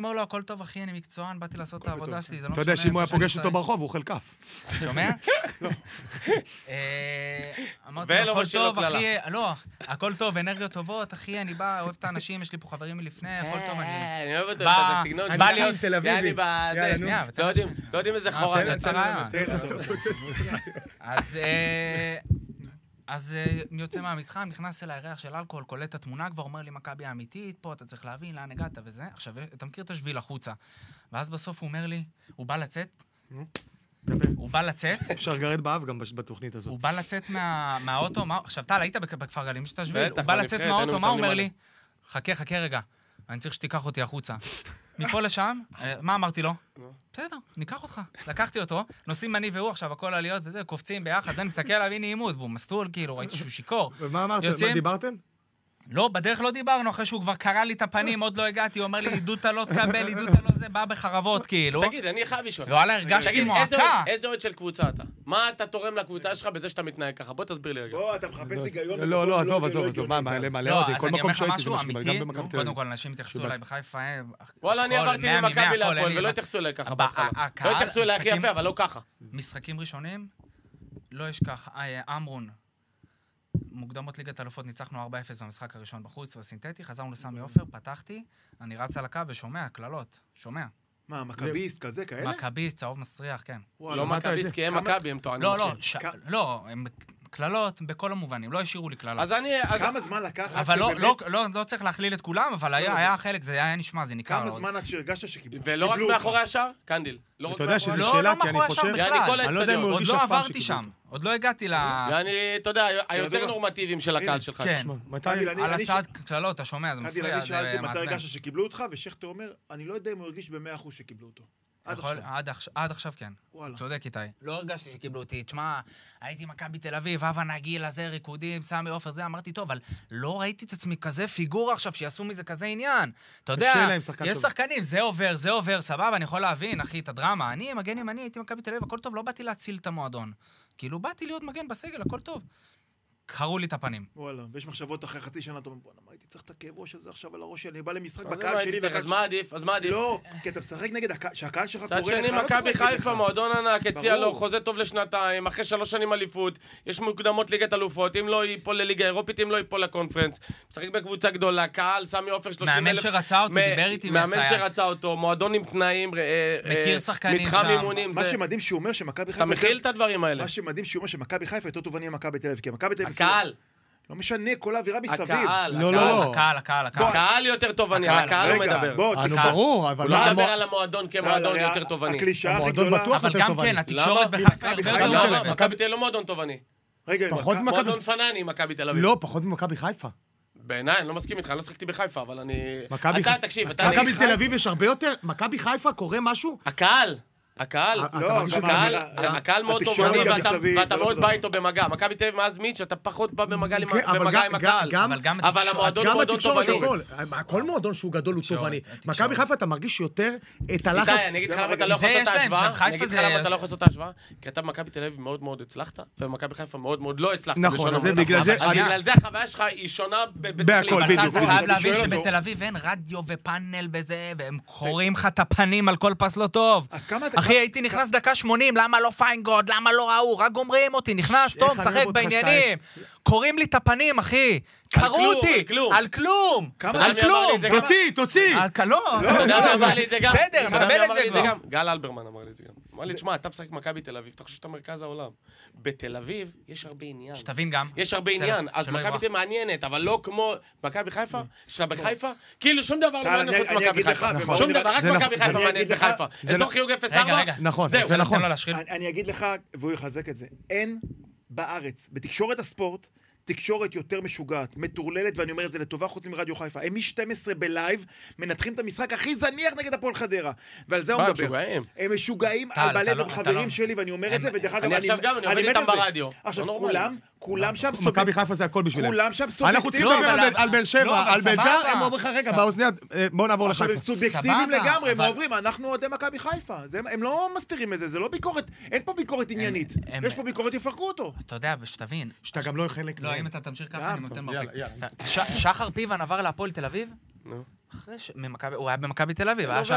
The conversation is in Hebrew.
אומר לו, הכל טוב, אחי, אני מקצוען, באתי לעשות את העבודה שלי, זה לא אתה יודע שאם הוא היה פוגש אותו ברחוב, הוא אוכל כף. שומע? אמרתי לו, הכל טוב, אחי, לא, הכל טוב, אנרגיות טובות, אחי, אני בא, אוהב את האנשים, יש לי פה חברים מלפני, הכל טוב, אני אוהב אותו, את הסגנון. בא להיות תל אביבי. לא יודעים איזה חורה. זה רעיון. אז אני יוצא מהמתחם, נכנס אל הירח של אלכוהול, קולט את התמונה, כבר אומר לי, מכבי האמיתית, פה אתה צריך להבין לאן הגעת וזה. עכשיו, אתה מכיר את השביל החוצה. ואז בסוף הוא אומר לי, הוא בא לצאת. אפשר גרד באב גם בתוכנית הזאת. הוא בא לצאת מהאוטו, עכשיו, טל, היית בכפר גלים שאתה שביל, הוא בא לצאת מהאוטו, מה הוא אומר לי? חכה רגע, אני צריך שתיקח אותי החוצה. מפה לשם, מה אמרתי לו? בסדר, ניקח אותך. לקחתי אותו, נוסעים אני והוא עכשיו, הכל עליות וזה, קופצים ביחד, אני מסתכל עליו, הנה עימות, והוא מסטול, כאילו, ראיתי שהוא שיקור. ומה אמרתם? מה דיברתם? לא, בדרך לא דיברנו, אחרי שהוא כבר קרא לי את הפנים, עוד לא הגעתי, הוא אומר לי, עידותה לא תקבל, עידותה לא זה, בא בחרבות, כאילו. תגיד, אני חייב לשאול. וואלה, הרגשתי מועקה. איזה עוד של קבוצה אתה? מה אתה תורם לקבוצה שלך בזה שאתה מתנהג ככה? בוא תסביר לי רגע. בוא, אתה מחפש היגיון. לא, עזוב, מה, מלא אותי, כל מקום שהייתי זה משהו, גם במכבי תל אביב. קודם כל, אנשים התייחסו אליי בחיפה. וואלה, אני עברתי ממכבי להפועל ולא התייחסו אליי ככה בהתחלה. לא התייחסו אליי הכי יפה, אבל לא ככה. משחקים ראשונים, לא אשכח, אמרון. מוקדמות ליגת אלופות ניצחנו 4-0 במשחק הראשון בחוץ בסינתטי, חזרנו לסמי עופר, פתחתי, אני רץ על הקו ושומע, קללות, שומע. מה, מכביסט כזה, כאלה? מכביסט, צהוב מסריח, כן. לא מכביסט, כי הם מכבי, הם טוענים. לא, הם קללות בכל המובנים, לא השאירו לי קללות. אז אני... כמה זמן לקח? אבל לא צריך להכליל את כולם, אבל היה חלק, זה היה נשמע, זה ניכר. כמה זמן עד שהרגשת שקיבלו? ולא רק מאחורי השאר, קנדיל. אתה יודע שזו שאלה, כי אני חושב... אני עוד לא עברתי שם, עוד לא הגעתי אתה יודע, היותר נורמטיביים של הקהל שלך. כן, על הצד קללות, אתה שומע, זה מפריע, זה אני שאלתי מתי מעצבן. הרגשת שקיבלו אותך, ושכטר אומר, אני לא יודע אם הוא הרגיש ב100% שקיבלו אותו. עד עכשיו כן. צודק איתי. לא הרגשתי שקיבלו אותי. תשמע, הייתי מכבי תל אביב, אבא נגיל, הזה, ריקודים, סמי עופר, זה, אמרתי, טוב, אבל לא ראיתי את עצמי כזה פיגורה עכשיו, שיעשו מזה כזה עניין. אתה יודע, יש שחקנים, זה עובר, סבבה, אני יכול להבין, אחי, את הדרמה. אני, מגן ימני, הייתי מכבי תל אביב, הכל טוב, לא באתי להציל את המועדון. כאילו, באתי להיות מגן בסגל, הכל טוב. קראו לי את הפנים. וואלה, ויש מחשבות אחרי חצי שנה, אתה אומר, בוא, הייתי צריך את הכאב ראש הזה עכשיו על הראש שלי, אני בא למשחק בקהל שלי, אז מה עדיף? לא, כי אתה משחק נגד שהקהל שלך קורא לך, צד שני, מכבי חיפה, מועדון ענק, הציע לו חוזה טוב לשנתיים, אחרי 3 שנים אליפות, יש מוקדמות ליגת אלופות, אם לא ייפול לליגה אירופית, אם לא ייפול לקונפרנס, משחק בקבוצה גדולה, קהל, סמי עופר 30,000. מאמן שרצה אותי, דיבר איתי מאמן שרצה אותו, מועדון עם תנאים, מכיר שחקנים מתחם שם. אימונים. מה שמדהים שהוא אומר שמכבי חיפה... אתה מכיל את הדברים האלה. מה שמדהים שהוא אומר שמכבי חיפה יותר טובעני ממכבי תל אביב, כי מכבי תל אביב... הקהל. לא משנה, כל האווירה מסביב. הקהל. הקהל יותר תובעני, על הקהל הוא מדבר. ברור, הוא לא מדבר על המועדון כמועדון יותר תובעני. הקלישה הכי גדולה... אבל גם כן, התקשורת בחיפה הרבה יותר טובה. מכבי תל אביב לא מועדון תובעני. רגע, מועדון פנני, מכבי תל אביב. לא, פחות ממכבי חיפה. בעיניי, אני לא מסכים איתך, אני לא שחקתי בחיפה, אבל אני... תקשיב, מכבי תל אביב יש הרבה יותר, מכבי חיפה קורה משהו? הקהל מאוד טובעני ואתה מאוד בא איתו במגע. מכבי תל אביב מאז מיץ' אתה פחות בא במגע עם הקהל. אבל המועדון הוא מועדון טובעני. כל מועדון שהוא גדול הוא טובעני. מכבי חיפה אתה מרגיש יותר את הלחץ. איתי, אני אגיד לך למה אתה לא יכול לעשות את ההשוואה. כי אתה במכבי תל אביב מאוד מאוד הצלחת, ובמכבי חיפה מאוד מאוד לא הצלחת. נכון, זה בגלל זה... בגלל זה החוויה שלך היא שונה בהכל, בדיוק. אתה חייב להבין שבתל אביב אין רדיו ופאנל וזה, והם קוראים לך את הפנים על כל פס לא טוב. אחי, הייתי נכנס דקה 80, למה לא פיינגוד, למה לא ראו, רק גומרים אותי, נכנס, טוב, משחק בעניינים. קוראים לי את הפנים, אחי. קראו אותי, על כלום. תוציא. לא, אתה יודע מי אמר לי את זה גם. בסדר, מקבל את זה כבר. גל אלברמן אמר לי את זה גם. אמר לי, תשמע, אתה משחק מכבי תל אביב, אתה חושב שאתה מרכז העולם. בתל אביב יש הרבה עניין. שתבין גם. יש הרבה עניין, אז מכבי תל מעניינת, אבל לא כמו מכבי חיפה, שאתה בחיפה, כאילו שום דבר לא מעניין חוץ מכבי חיפה. שום דבר, רק מכבי חיפה מעניינת בחיפה. אזור חיוג 0-4. נכון, זה נכון. אני אגיד לך, והוא יחזק את זה, אין בארץ, בתקשורת הספורט, תקשורת יותר משוגעת, מטורללת, ואני אומר את זה לטובה חוץ מרדיו חיפה. הם מ-12 בלייב מנתחים את המשחק הכי זניח נגד הפועל חדרה. ועל זה הוא מדבר. הם משוגעים על בלב עם חברים שלי, ואני אומר את זה, ודרך אגב, אני עכשיו גם, אני עובד איתם ברדיו. עכשיו, כולם שם מכבי חיפה זה הכל בשבילם. כולם שם סובייקטיביים. אנחנו צריכים לדבר על באר שבע, על בית"ר, הם אומרים לך, רגע, באוזניה, בואו נעבור לחיפה. עכשיו, הם סובייקטיביים לגמרי, הם עוברים, אנחנו אוהדי מכבי חיפה. הם לא מסתירים את זה, זה לא ביקורת, אין פה ביקורת עניינית. יש פה ביקורת, יפרקו אותו. אתה יודע, שתבין. שאתה גם לא חלק. לא, אם אתה תמשיך ככה, אני נותן מרפק. שחר פיבן עבר להפועל תל אביב? הוא היה במכבי תל אביב.